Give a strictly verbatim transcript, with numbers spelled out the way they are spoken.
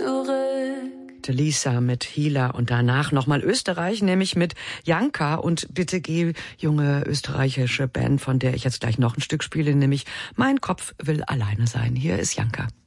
zurück. Lisa mit Hila und danach nochmal Österreich, nämlich mit Janka. Und bitte geh, junge österreichische Band, von der ich jetzt gleich noch ein Stück spiele, nämlich Mein Kopf will alleine sein. Hier ist Janka.